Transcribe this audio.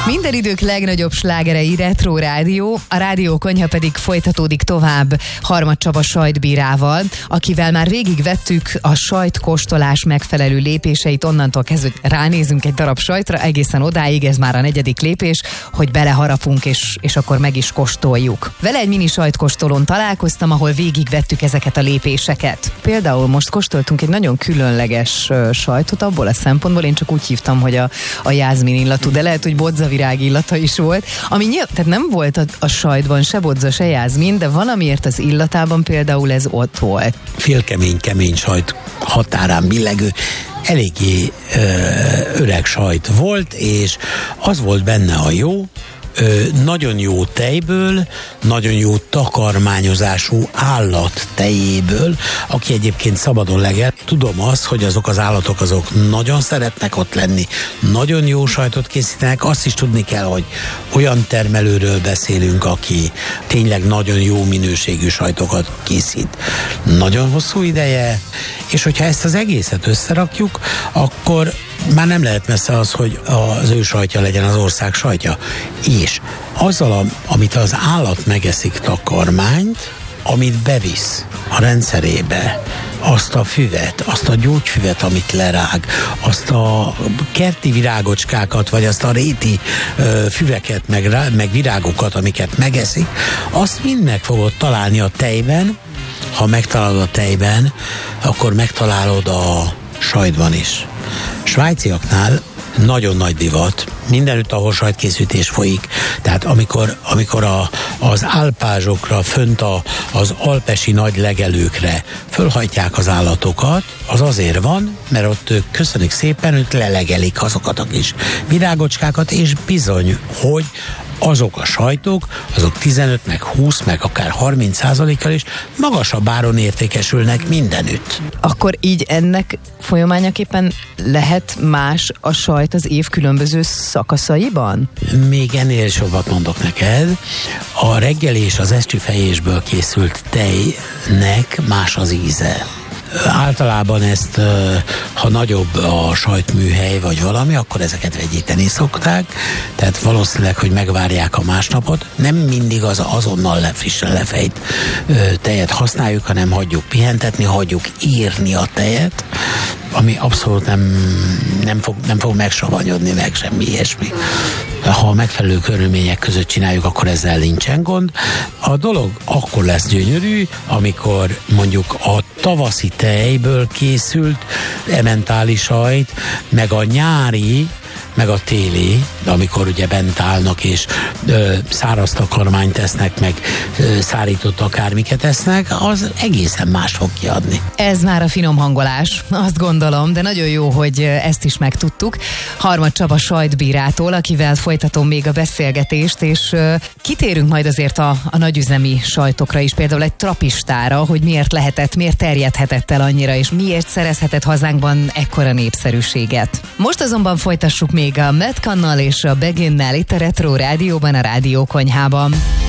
Minden idők legnagyobb slágerei Retro Rádió, a Rádió Konyha pedig folytatódik tovább Harmad Csaba sajtbírával, akivel már végigvettük a sajtkóstolás megfelelő lépéseit, onnantól kezdve ránézünk egy darab sajtra, egészen odáig, ez már a 4. lépés, hogy beleharapunk és akkor meg is kóstoljuk. Vele egy mini sajtkóstolón találkoztam, ahol végigvettük ezeket a lépéseket. Például most kóstoltunk egy nagyon különleges sajtot, abból a szempontból én csak úgy hívtam, hogy a jázmin illatú, de lehet, hogy bodzavirág illata is volt, ami tehát nem volt a sajtban se bodza, se jázmin, de valamiért az illatában például ez ott volt. Félkemény sajt határán billegő, eléggé öreg sajt volt, és az volt benne a jó, nagyon jó tejből, nagyon jó takarmányozású állat tejéből, aki egyébként szabadon legel. Tudom azt, hogy azok az állatok azok nagyon szeretnek ott lenni, nagyon jó sajtot készítenek, azt is tudni kell, hogy olyan termelőről beszélünk, aki tényleg nagyon jó minőségű sajtokat készít. Nagyon hosszú ideje, és hogyha ezt az egészet összerakjuk, akkor már nem lehet messze az, hogy az ő sajtja legyen az ország sajtja. És azzal, amit az állat megeszik takarmányt, amit bevisz a rendszerébe, azt a füvet, azt a gyógyfüvet, amit lerág, azt a kerti virágocskákat, vagy azt a réti füveket, meg virágokat, amiket megeszik, azt mind meg fogod találni a tejben. Ha megtalálod a tejben, akkor megtalálod a sajtban is. Svájciaknál nagyon nagy divat, mindenütt, ahol sajtkészítés folyik, tehát amikor az álpázsokra, fönt az alpesi nagy legelőkre fölhajtják az állatokat, az azért van, mert ott ők köszönik szépen, ők lelegelik azokat a kis virágocskákat, és bizony, hogy azok a sajtok, azok 15, meg 20, meg akár 30%-kal is magasabb áron értékesülnek mindenütt. Akkor így ennek folyamányaképpen lehet más a sajt az év különböző szakaszaiban? Még ennél is jobbat mondok neked. A reggeli és az esti fejésből készült tejnek más az íze. Általában ezt, ha nagyobb a sajtműhely vagy valami, akkor ezeket vegyíteni szokták, tehát valószínűleg, hogy megvárják a másnapot. Nem mindig az azonnal frissen lefejt tejet használjuk, hanem hagyjuk pihentetni, hagyjuk írni a tejet, ami abszolút nem fog megsavanyodni, meg semmi ilyesmi. Ha a megfelelő körülmények között csináljuk, akkor ezzel nincsen gond. A dolog akkor lesz gyönyörű, amikor mondjuk a tavaszi tejből készült ementáli sajt, meg a nyári, meg a téli, amikor ugye bent állnak és száraz takarmányt tesznek, meg szárított akármiket esznek, az egészen más fog kiadni. Ez már a finom hangolás, azt gondolom, de nagyon jó, hogy ezt is megtudtuk. Harmad Csaba sajtbírától, akivel folytatom még a beszélgetést, és kitérünk majd azért a nagyüzemi sajtokra is, például egy trapistára, hogy miért terjedhetett el annyira, és miért szerezhetett hazánkban ekkora népszerűséget. Most azonban folytassuk még a Matt Cannal és a Beginnel itt a Retro Rádióban, a Rádió Konyhában.